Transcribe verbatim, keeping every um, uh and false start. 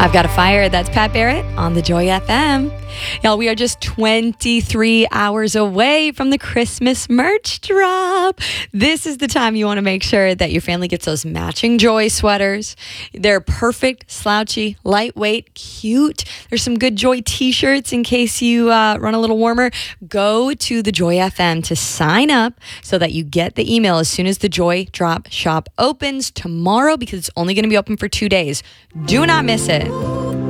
I've Got a Fire. That's Pat Barrett on the Joy F M. Y'all, we are just twenty-three hours away from the Christmas merch drop. This is the time you want to make sure that your family gets those matching Joy sweaters. They're perfect, slouchy, lightweight, cute. There's some good Joy t-shirts in case you uh, run a little warmer. Go to the Joy F M to sign up so that you get the email as soon as the Joy Drop shop opens tomorrow, because it's only going to be open for two days. Do not miss it.